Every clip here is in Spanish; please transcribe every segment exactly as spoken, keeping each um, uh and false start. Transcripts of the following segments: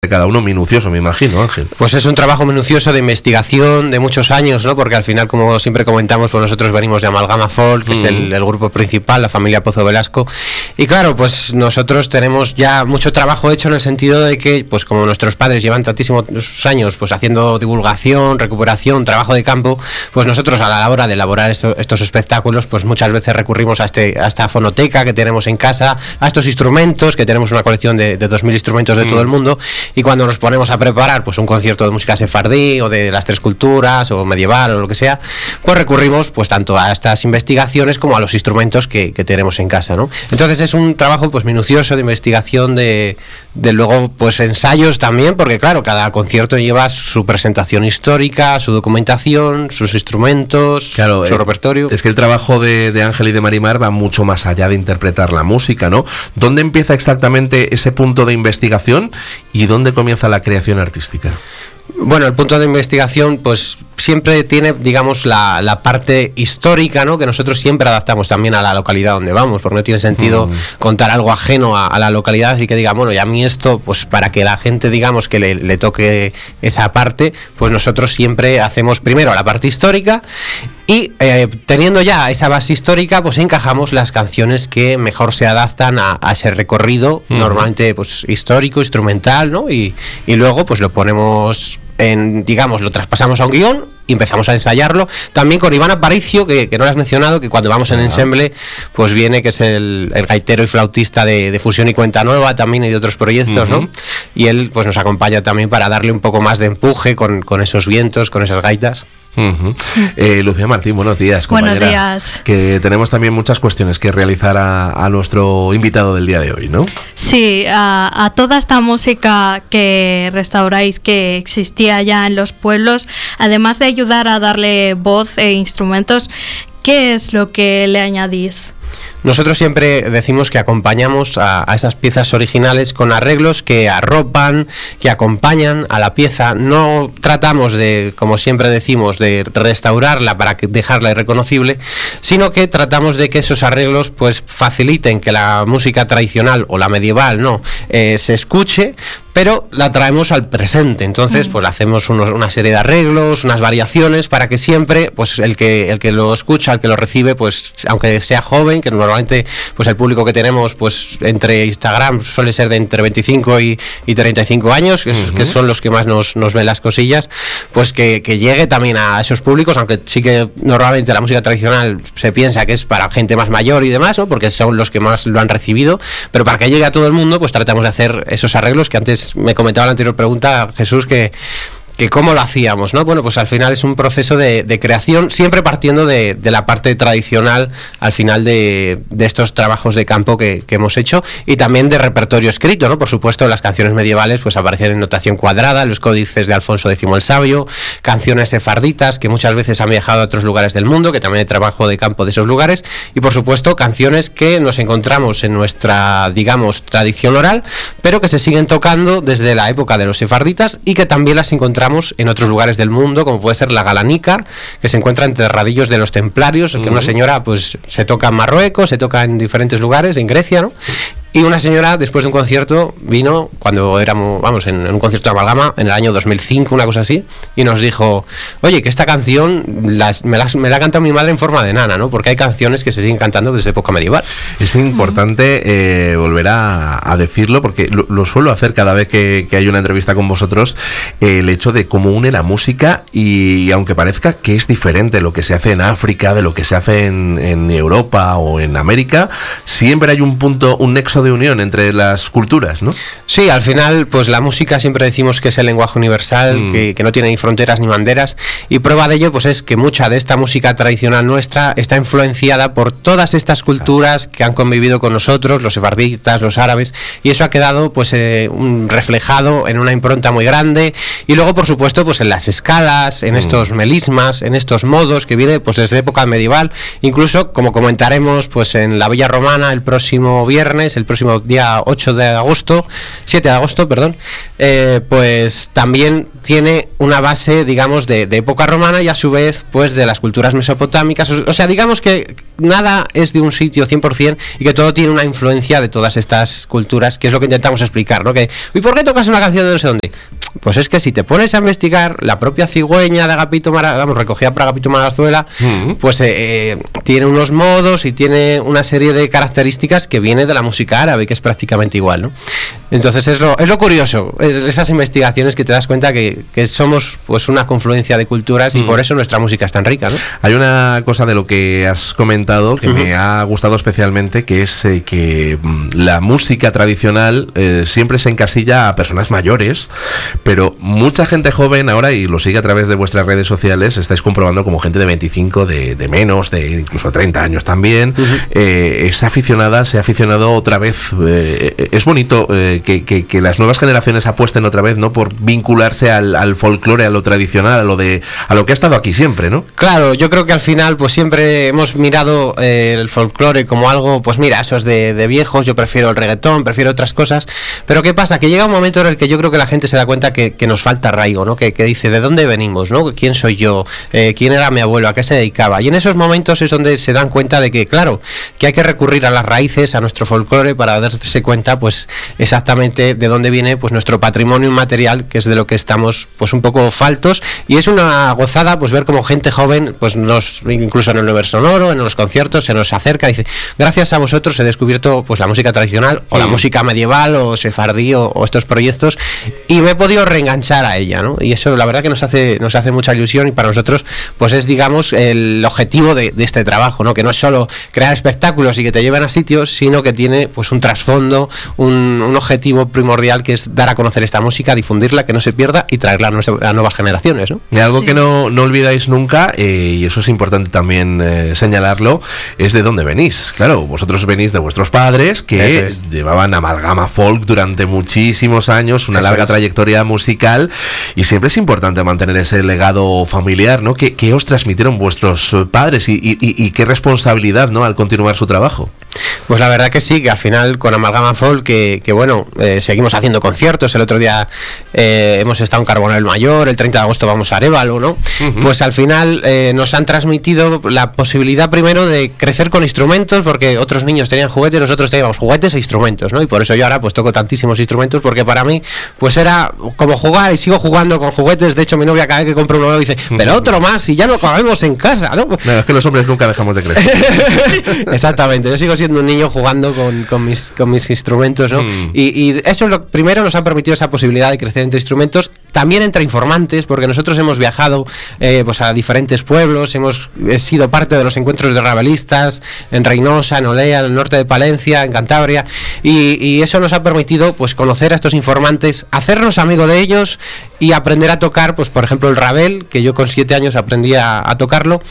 de cada uno minucioso, me imagino, Ángel. Pues es un trabajo minucioso de investigación de muchos años, ¿no? Porque al final, como siempre comentamos, pues nosotros venimos de Amalgama Folk, que mm. es el, el grupo principal, la familia Pozo Velasco, y claro, pues nosotros tenemos ya mucho trabajo hecho en el sentido de que, pues como nuestros padres llevan tantísimos años pues haciendo divulgación, recuperación, trabajo de campo, pues nosotros a la hora de elaborar esto, estos espectáculos, pues muchas veces recurrimos a, este, a esta fonoteca que tenemos en casa, a estos instrumentos, que tenemos una colección de, de dos mil instrumentos de mm. todo el mundo. Y cuando nos ponemos a preparar pues un concierto de música sefardí o de las tres culturas o medieval o lo que sea, pues recurrimos pues tanto a estas investigaciones como a los instrumentos que, que tenemos en casa, ¿no? Entonces es un trabajo pues minucioso de investigación, de, de luego pues ensayos también, porque claro, cada concierto lleva su presentación histórica, su documentación, sus instrumentos, claro, su eh, repertorio. Es que el trabajo de, de Ángel y de Marimar va mucho más allá de interpretar la música, ¿no? ¿Dónde empieza exactamente ese punto de investigación y dónde comienza la creación artística? Bueno, el punto de investigación pues siempre tiene, digamos, la, la parte histórica, ¿no? Que nosotros siempre adaptamos también a la localidad donde vamos, porque no tiene sentido mm. contar algo ajeno a, a la localidad y que diga, bueno, y a mí esto, pues para que la gente, digamos, que le, le toque esa parte, pues nosotros siempre hacemos primero la parte histórica y eh, teniendo ya esa base histórica, pues encajamos las canciones que mejor se adaptan a, a ese recorrido, mm. normalmente pues histórico, instrumental, ¿no? Y, y luego pues lo ponemos en, digamos, lo traspasamos a un guión y empezamos a ensayarlo, también con Iván Aparicio, que, que no lo has mencionado, que cuando vamos en ah. ensemble, pues viene, que es el, el gaitero y flautista de, de Fusión y Cuenta Nueva también y de otros proyectos, uh-huh. ¿no? Y él pues nos acompaña también para darle un poco más de empuje con, con esos vientos, con esas gaitas. Uh-huh. eh, Lucía Martín, buenos días, compañera. Buenos días. Que tenemos también muchas cuestiones que realizar a, a nuestro invitado del día de hoy, ¿no? Sí, a, a toda esta música que restauráis, que existía ya en los pueblos, además de ayudar a darle voz e instrumentos, ¿qué es lo que le añadís? Nosotros siempre decimos que acompañamos a, a esas piezas originales con arreglos que arropan, que acompañan a la pieza. No tratamos de, como siempre decimos, de restaurarla para que dejarla irreconocible, sino que tratamos de que esos arreglos pues faciliten que la música tradicional o la medieval no eh, se escuche, pero la traemos al presente. Entonces pues hacemos unos, una serie de arreglos, unas variaciones para que siempre pues el que el que lo escucha, el que lo recibe, pues aunque sea joven, que normalmente pues el público que tenemos pues entre Instagram suele ser de entre veinticinco y, y treinta y cinco años, que, uh-huh. es, que son los que más nos, nos ven las cosillas, pues que, que llegue también a esos públicos, aunque sí que normalmente la música tradicional se piensa que es para gente más mayor y demás, ¿no? Porque son los que más lo han recibido, pero para que llegue a todo el mundo pues tratamos de hacer esos arreglos que antes me comentaba en la anterior pregunta Jesús, que que cómo lo hacíamos, ¿no? Bueno, pues al final es un proceso de, de creación, siempre partiendo de, de la parte tradicional al final de, de estos trabajos de campo que, que hemos hecho, y también de repertorio escrito, ¿no? Por supuesto, las canciones medievales pues aparecen en notación cuadrada, los códices de Alfonso X el Sabio, canciones sefarditas que muchas veces han viajado a otros lugares del mundo, que también hay trabajo de campo de esos lugares, y por supuesto canciones que nos encontramos en nuestra, digamos, tradición oral, pero que se siguen tocando desde la época de los sefarditas y que también las encontramos en otros lugares del mundo, como puede ser la galanica, que se encuentra en terradillos de los templarios, uh-huh. que una señora pues se toca en Marruecos, se toca en diferentes lugares, en Grecia, ¿no? Y una señora, después de un concierto, vino, cuando éramos, vamos, en, en un concierto de Amalgama, en el año dos mil cinco, una cosa así, y nos dijo, oye, que esta canción las, me, las, me la ha cantado mi madre en forma de nana, ¿no? Porque hay canciones que se siguen cantando desde época medieval. Es importante eh, volver a, a decirlo, porque lo, lo suelo hacer cada vez que, que hay una entrevista con vosotros, eh, el hecho de cómo une la música, y aunque parezca que es diferente lo que se hace en África, de lo que se hace en, en Europa o en América, siempre hay un punto, un nexo de unión entre las culturas, ¿no? Sí, al final, pues la música siempre decimos que es el lenguaje universal, mm. que, que no tiene ni fronteras ni banderas, y prueba de ello pues es que mucha de esta música tradicional nuestra está influenciada por todas estas culturas que han convivido con nosotros, los sefarditas, los árabes, y eso ha quedado pues eh, un reflejado en una impronta muy grande, y luego por supuesto pues en las escalas, en mm. estos melismas, en estos modos que viene pues desde época medieval, incluso como comentaremos pues en la Villa Romana el próximo viernes, el próximo día ocho de agosto, siete de agosto, perdón, eh, pues también tiene una base, digamos, de, de época romana y a su vez, pues de las culturas mesopotámicas. O sea, digamos que nada es de un sitio cien por ciento y que todo tiene una influencia de todas estas culturas, que es lo que intentamos explicar, ¿no? Que, ¿y por qué tocas una canción de no sé dónde? Pues es que si te pones a investigar, la propia cigüeña de Agapito Mara, vamos, recogida por Agapito Marazuela, mm. pues eh, tiene unos modos y tiene una serie de características que viene de la música árabe, que es prácticamente igual, ¿no? Entonces es lo, es lo curioso, es esas investigaciones que te das cuenta que, que somos pues una confluencia de culturas y mm. por eso nuestra música es tan rica, ¿no? Hay una cosa de lo que has comentado que uh-huh. me ha gustado especialmente, que es eh, que la música tradicional eh, siempre se encasilla a personas mayores, pero mucha gente joven ahora, y lo sigue a través de vuestras redes sociales, estáis comprobando como gente de veinticinco, de, de menos, de incluso treinta años también, uh-huh. eh, es aficionada, se ha aficionado otra vez. Eh, es bonito eh, que, que, que las nuevas generaciones apuesten otra vez, ¿no? Por vincularse al, al folclore, a lo tradicional, a lo de a lo que ha estado aquí siempre, ¿no? Claro, yo creo que al final pues siempre hemos mirado eh, el folclore como algo, pues mira, eso es de, de viejos, yo prefiero el reggaetón, prefiero otras cosas, pero ¿qué pasa? Que llega un momento en el que yo creo que la gente se da cuenta que, que nos falta arraigo, ¿no? Que, que dice, ¿de dónde venimos, no? ¿Quién soy yo? Eh, ¿Quién era mi abuelo? ¿A qué se dedicaba? Y en esos momentos es donde se dan cuenta de que, claro, que hay que recurrir a las raíces, a nuestro folclore, para darse cuenta, pues, exactamente de dónde viene, pues, nuestro patrimonio inmaterial, que es de lo que estamos, pues, un poco faltos, y es una gozada, pues, ver como gente joven, pues, nos, incluso en el Universo Sonoro, en los conciertos, se nos acerca y dice, gracias a vosotros he descubierto, pues, la música tradicional, o la mm. música medieval, o sefardí, o, o estos proyectos, y me he podido reenganchar a ella, ¿no? Y eso, la verdad que nos hace, nos hace mucha ilusión, y para nosotros, pues, es, digamos, el objetivo de, de este trabajo, ¿no? Que no es solo crear espectáculos y que te lleven a sitios, sino que tiene, pues, un trasfondo, un, un objetivo primordial, que es dar a conocer esta música, difundirla, que no se pierda y traerla a, nuestra, a nuevas generaciones, ¿no? Y algo sí. que no, no olvidáis nunca, eh, y eso es importante también eh, señalarlo, es de dónde venís. Claro, vosotros venís de vuestros padres, que es. llevaban Amalgama Folk durante muchísimos años, una eso larga es. trayectoria musical, y siempre es importante mantener ese legado familiar, ¿no? ¿Qué, qué os transmitieron vuestros padres y, y, y qué responsabilidad, ¿no? Al continuar su trabajo? Pues la verdad que sí, que al final con Amalgama Folk, que, que bueno, eh, seguimos haciendo conciertos. El otro día eh, hemos estado en Carbonell Mayor, el treinta de agosto vamos a Arévalo, ¿no? Uh-huh. Pues al final eh, nos han transmitido la posibilidad primero de crecer con instrumentos, porque otros niños tenían juguetes, nosotros teníamos juguetes e instrumentos, ¿no? Y por eso yo ahora pues toco tantísimos instrumentos, porque para mí pues era como jugar, y sigo jugando con juguetes. De hecho, mi novia cada vez que compra uno dice, pero otro más, y ya lo acabamos en casa, ¿no? No, es que los hombres nunca dejamos de crecer. Exactamente, yo sigo siendo un niño jugando con, con, mis, con mis instrumentos, ¿no? Mm. Y, y eso es lo primero, nos ha permitido esa posibilidad de crecer entre instrumentos, también entre informantes, porque nosotros hemos viajado eh, pues a diferentes pueblos, hemos sido parte de los encuentros de rabelistas en Reynosa, en Olea, en el norte de Palencia, en Cantabria, y, y eso nos ha permitido pues conocer a estos informantes, hacernos amigos de ellos y aprender a tocar, pues por ejemplo el rabel, que yo con siete años aprendí a, a tocarlo.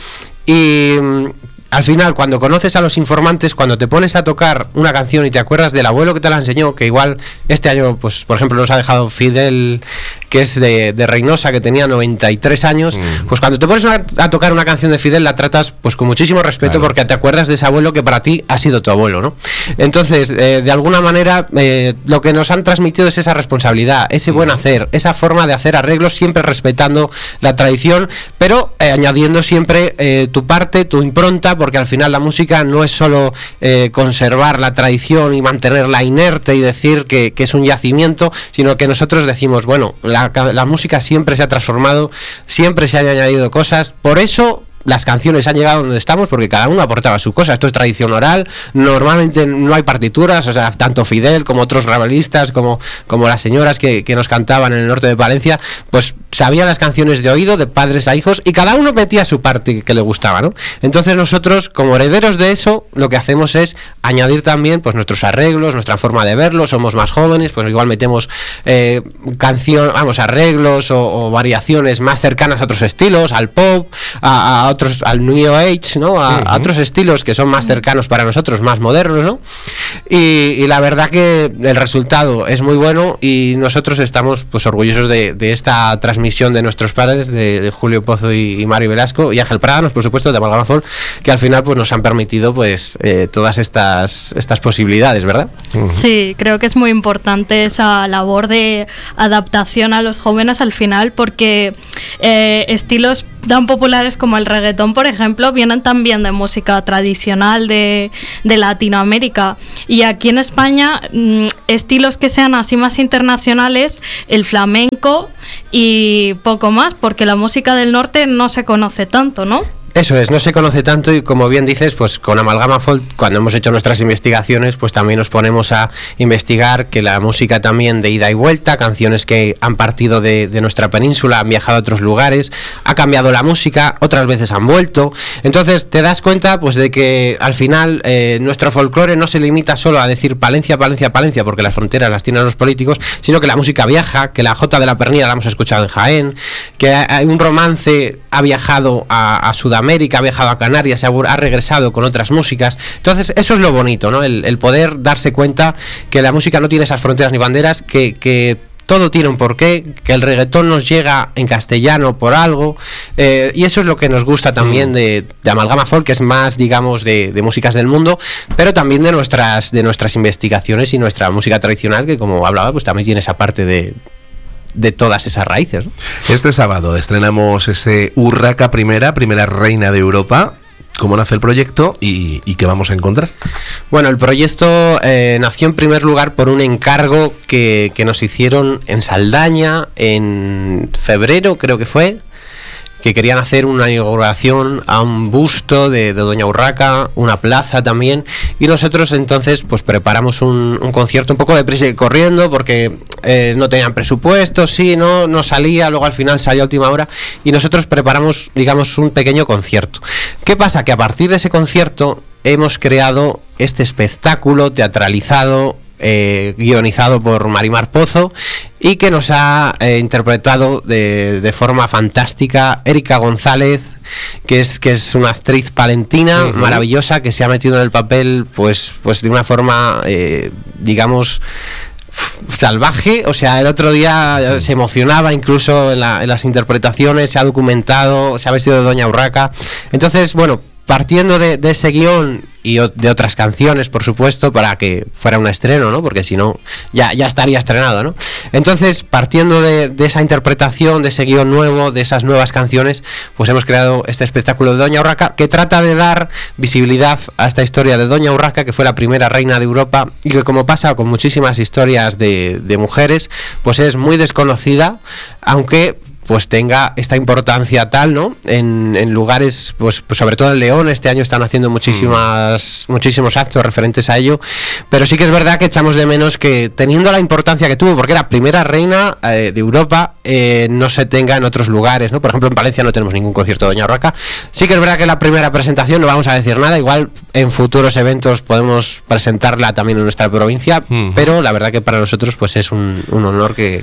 Y al final, cuando conoces a los informantes, cuando te pones a tocar una canción y te acuerdas del abuelo que te la enseñó, que igual este año, pues por ejemplo, nos ha dejado Fidel, que es de, de Reynosa, que tenía noventa y tres años, mm. pues cuando te pones a, a tocar una canción de Fidel, la tratas pues con muchísimo respeto, claro. porque te acuerdas de ese abuelo que para ti ha sido tu abuelo, ¿no? Entonces, eh, de alguna manera, eh, lo que nos han transmitido es esa responsabilidad, ese mm. buen hacer, esa forma de hacer arreglos, siempre respetando la tradición, pero eh, añadiendo siempre eh, tu parte, tu impronta, porque al final la música no es solo eh, conservar la tradición y mantenerla inerte y decir que, que es un yacimiento, sino que nosotros decimos, bueno, la, la música siempre se ha transformado, siempre se han añadido cosas, por eso las canciones han llegado donde estamos, porque cada uno aportaba su cosa. Esto es tradición oral, normalmente no hay partituras, o sea, tanto Fidel como otros rabelistas, como, como las señoras que, que nos cantaban en el norte de Palencia, pues sabían las canciones de oído, de padres a hijos, y cada uno metía su parte que le gustaba, ¿no? Entonces nosotros, como herederos de eso, lo que hacemos es añadir también pues nuestros arreglos, nuestra forma de verlo. Somos más jóvenes, pues igual metemos eh, canción, vamos, arreglos o, o variaciones más cercanas a otros estilos, al pop, a, a otros, al New Age, ¿no? A, uh-huh. a otros estilos que son más cercanos para nosotros, más modernos, ¿no? Y, y la verdad que el resultado es muy bueno, y nosotros estamos pues orgullosos de, de esta transmisión transmisión de nuestros padres, de, de Julio Pozo y, y Mari Velasco, y Ángel Prádanos, por supuesto, de Amalgama Folk, que al final pues nos han permitido pues eh, todas estas, estas posibilidades, ¿verdad? Sí, creo que es muy importante esa labor de adaptación a los jóvenes al final, porque eh, estilos tan populares como el reggaetón, por ejemplo, vienen también de música tradicional de, de Latinoamérica, y aquí en España mmm, estilos que sean así más internacionales, el flamenco y poco más, porque la música del norte no se conoce tanto, ¿no? Eso es, no se conoce tanto, y como bien dices, pues con Amalgama Folk, cuando hemos hecho nuestras investigaciones, pues también nos ponemos a investigar que la música también de ida y vuelta, canciones que han partido de, de nuestra península, han viajado a otros lugares, ha cambiado la música, otras veces han vuelto. Entonces te das cuenta pues de que al final eh, nuestro folclore no se limita solo a decir Palencia, Palencia, Palencia, porque las fronteras las tienen los políticos, sino que la música viaja, que la Jota de la Pernilla la hemos escuchado en Jaén, que hay un romance ha viajado a, a Sudamérica, América, ha viajado a Canarias, ha, ha regresado con otras músicas. Entonces eso es lo bonito, ¿no? El, el poder darse cuenta que la música no tiene esas fronteras ni banderas, que, que todo tiene un porqué, que el reggaetón nos llega en castellano por algo, eh, y eso es lo que nos gusta también de, de Amalgama Folk, que es más, digamos, de, de músicas del mundo, pero también de nuestras, de nuestras investigaciones y nuestra música tradicional, que como hablaba, pues también tiene esa parte de de todas esas raíces, ¿no? Este sábado estrenamos ese Urraca Primera, primera reina de Europa. ¿Cómo nace el proyecto y, y qué vamos a encontrar? Bueno, el proyecto eh, nació en primer lugar por un encargo que, que nos hicieron en Saldaña en febrero, creo que fue, que querían hacer una inauguración a un busto de, de Doña Urraca, una plaza también, y nosotros entonces pues preparamos un, un concierto un poco de prisa y corriendo, porque eh, no tenían presupuesto, sí, no, no salía, luego al final salió a última hora, y nosotros preparamos, digamos, un pequeño concierto. ¿Qué pasa? Que a partir de ese concierto hemos creado este espectáculo teatralizado, Eh, guionizado por Marimar Pozo, y que nos ha eh, interpretado de, de forma fantástica Erika González, que es, que es una actriz palentina uh-huh. maravillosa, que se ha metido en el papel pues, pues de una forma eh, digamos salvaje. O sea, el otro día se emocionaba incluso en, la, en las interpretaciones, se ha documentado, se ha vestido de Doña Urraca. Entonces, bueno, partiendo de, de ese guión y de otras canciones, por supuesto, para que fuera un estreno, ¿no? Porque si no, ya, ya estaría estrenado, ¿no? Entonces, partiendo de, de esa interpretación, de ese guión nuevo, de esas nuevas canciones, pues hemos creado este espectáculo de Doña Urraca, que trata de dar visibilidad a esta historia de Doña Urraca, que fue la primera reina de Europa, y que, como pasa con muchísimas historias de, de mujeres, pues es muy desconocida, aunque pues tenga esta importancia tal, ¿no? En, en lugares, pues, pues sobre todo en León, este año están haciendo muchísimas, mm. muchísimos actos referentes a ello, pero sí que es verdad que echamos de menos que, teniendo la importancia que tuvo, porque era primera reina eh, de Europa, eh, no se tenga en otros lugares, ¿no? Por ejemplo, en Palencia no tenemos ningún concierto de Doña Urraca. Sí que es verdad que la primera presentación no vamos a decir nada, igual en futuros eventos podemos presentarla también en nuestra provincia, mm. pero la verdad que para nosotros pues es un, un honor que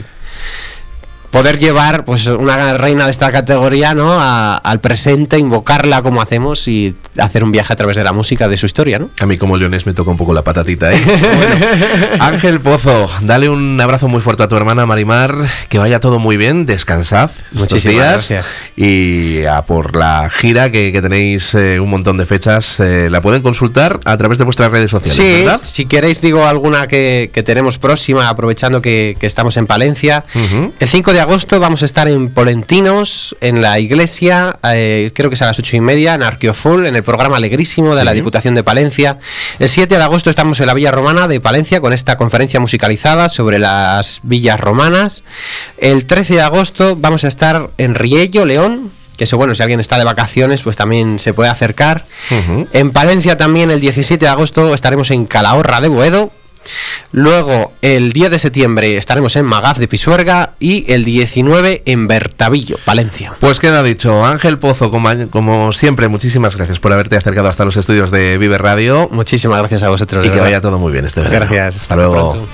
poder llevar pues una reina de esta categoría, ¿no? A, al presente, invocarla como hacemos y hacer un viaje a través de la música, de su historia, ¿no? A mí como leonés me toca un poco la patatita, ¿eh? Bueno, Ángel Pozo, dale un abrazo muy fuerte a tu hermana Marimar, que vaya todo muy bien, descansad muchísimas días, gracias, y a por la gira que, que tenéis eh, un montón de fechas, eh, la pueden consultar a través de vuestras redes sociales, sí, ¿verdad? Si queréis digo alguna que, que tenemos próxima, aprovechando que, que estamos en Palencia. Uh-huh. El cinco de agosto vamos a estar en Polentinos, en la iglesia, eh, creo que es a las ocho y media, en Arqueoful, en el programa Alegrísimo de sí. la Diputación de Palencia. El siete de agosto estamos en la Villa Romana de Palencia con esta conferencia musicalizada sobre las villas romanas. El trece de agosto vamos a estar en Riello, León, que eso, bueno, si alguien está de vacaciones pues también se puede acercar. Uh-huh. En Palencia también el diecisiete de agosto estaremos en Calahorra de Boedo. Luego el diez de septiembre estaremos en Magaz de Pisuerga y el diecinueve en Bertavillo, Palencia. Pues queda dicho. Ángel Pozo, como, como siempre, muchísimas gracias por haberte acercado hasta los estudios de Vive Radio. Muchísimas gracias a vosotros. Y que vaya todo muy bien este verano. Gracias. Hasta, hasta luego. Pronto.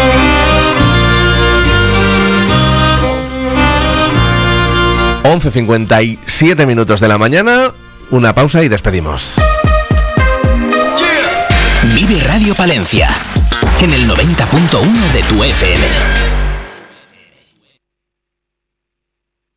once cincuenta y siete minutos de la mañana, una pausa y despedimos. Vive Radio Palencia, en el noventa punto uno de tu F M.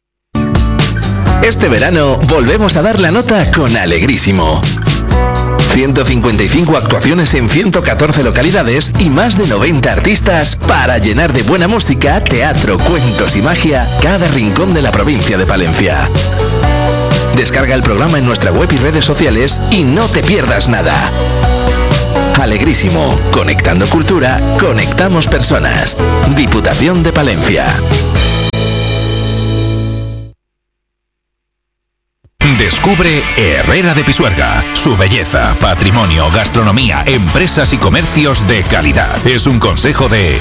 Este verano volvemos a dar la nota con Alegrísimo. ciento cincuenta y cinco actuaciones en ciento catorce localidades y más de noventa artistas para llenar de buena música, teatro, cuentos y magia cada rincón de la provincia de Palencia. Descarga el programa en nuestra web y redes sociales y no te pierdas nada. Alegrísimo, conectando cultura, conectamos personas. Diputación de Palencia. Descubre Herrera de Pisuerga. Su belleza, patrimonio, gastronomía, empresas y comercios de calidad. Es un consejo de...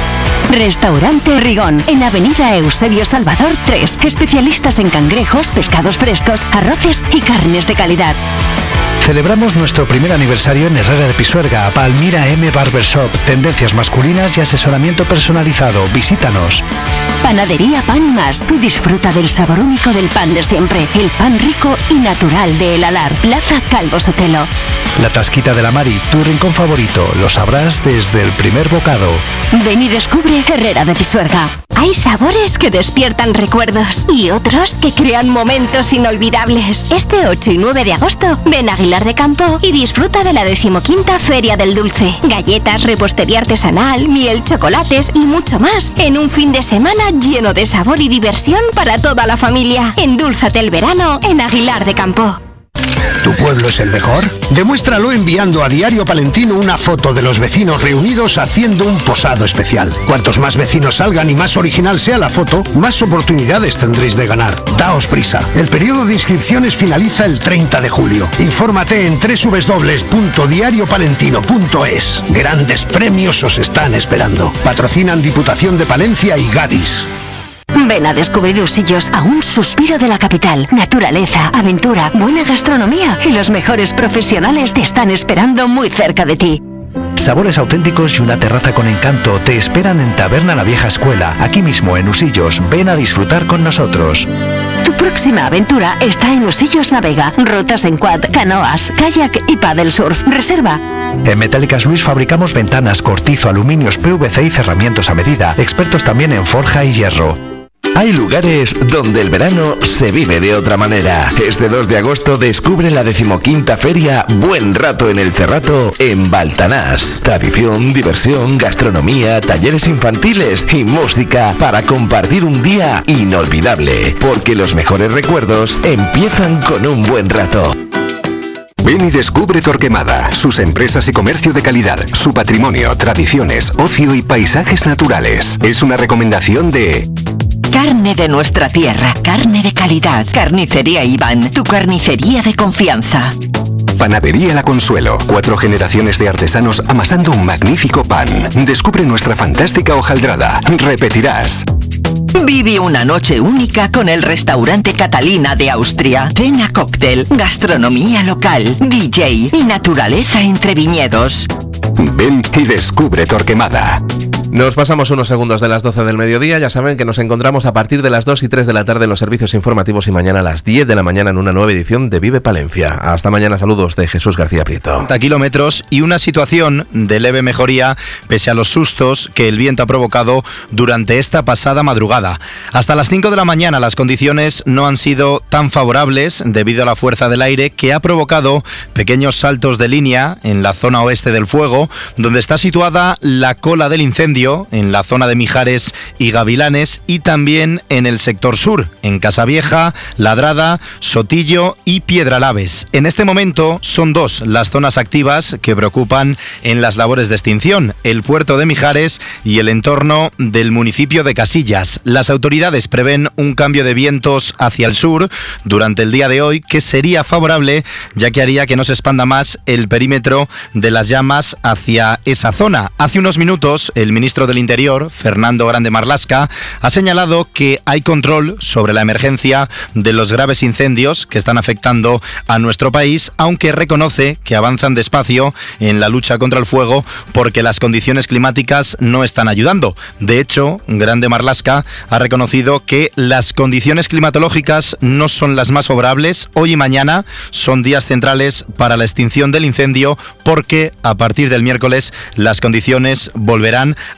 Restaurante Rigón, en Avenida Eusebio Salvador tres. Especialistas en cangrejos, pescados frescos, arroces y carnes de calidad. Celebramos nuestro primer aniversario en Herrera de Pisuerga, Palmira M Barbershop, tendencias masculinas y asesoramiento personalizado. Visítanos. Panadería Pan y Más. Disfruta del sabor único del pan de siempre. El pan rico y natural de El Alar. Plaza Calvo Sotelo. La Tasquita de la Mari, tu rincón favorito. Lo sabrás desde el primer bocado. Ven y descubre Herrera de Pisuerga. Hay sabores que despiertan recuerdos y otros que crean momentos inolvidables. Este ocho y nueve de agosto, ven a Aguilar de Campo y disfruta de la decimoquinta Feria del Dulce. Galletas, repostería artesanal, miel, chocolates y mucho más en un fin de semana lleno de sabor y diversión para toda la familia. Endúlzate el verano en Aguilar de Campo. ¿Tu pueblo es el mejor? Demuéstralo enviando a Diario Palentino una foto de los vecinos reunidos haciendo un posado especial. Cuantos más vecinos salgan y más original sea la foto, más oportunidades tendréis de ganar. Daos prisa. El periodo de inscripciones finaliza el treinta de julio. Infórmate en doble u doble u doble u punto diario palentino punto es. Grandes premios os están esperando. Patrocinan Diputación de Palencia y Gadis. Ven a descubrir Usillos, a un suspiro de la capital. Naturaleza, aventura, buena gastronomía y los mejores profesionales te están esperando muy cerca de ti. Sabores auténticos y una terraza con encanto te esperan en Taberna La Vieja Escuela, aquí mismo en Usillos. Ven a disfrutar con nosotros. Tu próxima aventura está en Usillos Navega. Rutas en quad, canoas, kayak y paddle surf. Reserva. En Metálicas Luis fabricamos ventanas, cortizo, aluminios, P V C y cerramientos a medida. Expertos también en forja y hierro. Hay lugares donde el verano se vive de otra manera. Este dos de agosto descubre la decimoquinta feria Buen Rato en el Cerrato en Baltanás. Tradición, diversión, gastronomía, talleres infantiles y música para compartir un día inolvidable. Porque los mejores recuerdos empiezan con un buen rato. Ven y descubre Torquemada, sus empresas y comercio de calidad, su patrimonio, tradiciones, ocio y paisajes naturales. Es una recomendación de... Carne de nuestra tierra, carne de calidad. Carnicería Iván, tu carnicería de confianza. Panadería La Consuelo, cuatro generaciones de artesanos amasando un magnífico pan. Descubre nuestra fantástica hojaldrada. Repetirás. Vive una noche única con el restaurante Catalina de Austria. Cena cóctel, gastronomía local, D J y naturaleza entre viñedos. Ven y descubre Torquemada. Nos pasamos unos segundos de las doce del mediodía. Ya saben que nos encontramos a partir de las dos y tres de la tarde en los servicios informativos y mañana a las diez de la mañana en una nueva edición de Vive Palencia. Hasta mañana, saludos de Jesús García Prieto. treinta kilómetros y una situación de leve mejoría pese a los sustos que el viento ha provocado durante esta pasada madrugada. Hasta las cinco de la mañana las condiciones no han sido tan favorables debido a la fuerza del aire que ha provocado pequeños saltos de línea en la zona oeste del fuego, donde está situada la cola del incendio, en la zona de Mijares y Gavilanes, y también en el sector sur, en Casavieja, Ladrada, Sotillo y Piedralaves. En este momento son dos las zonas activas que preocupan en las labores de extinción: el puerto de Mijares y el entorno del municipio de Casillas. Las autoridades prevén un cambio de vientos hacia el sur durante el día de hoy que sería favorable, ya que haría que no se expanda más el perímetro de las llamas hacia esa zona. Hace unos minutos el ministro del Interior, Fernando Grande Marlaska, ha señalado que hay control sobre la emergencia de los graves incendios que están afectando a nuestro país, aunque reconoce que avanzan despacio en la lucha contra el fuego porque las condiciones climáticas no están ayudando. De hecho, Grande Marlaska ha reconocido que las condiciones climatológicas no son las más favorables. Hoy y mañana son días centrales para la extinción del incendio porque a partir del miércoles las condiciones volverán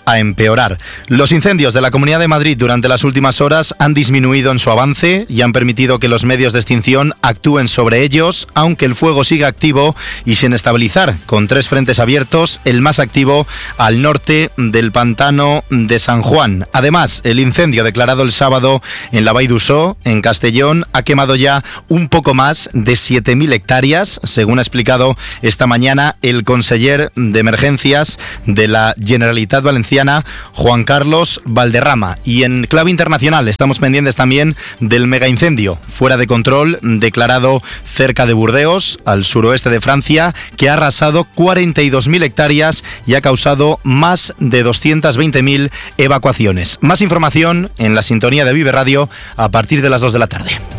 a empeorar. Los incendios de la Comunidad de Madrid durante las últimas horas han disminuido en su avance y han permitido que los medios de extinción actúen sobre ellos, aunque el fuego siga activo y sin estabilizar, con tres frentes abiertos, el más activo al norte del pantano de San Juan. Además, el incendio declarado el sábado en la Vall d'Uixó, en Castellón, ha quemado ya un poco más de siete mil hectáreas, según ha explicado esta mañana el conseller de Emergencias de la Generalitat Valenciana, Juan Carlos Valderrama. Y en clave internacional estamos pendientes también del megaincendio fuera de control declarado cerca de Burdeos, al suroeste de Francia, que ha arrasado cuarenta y dos mil hectáreas y ha causado más de doscientas veinte mil evacuaciones. Más información en la sintonía de Vive Radio a partir de las dos de la tarde.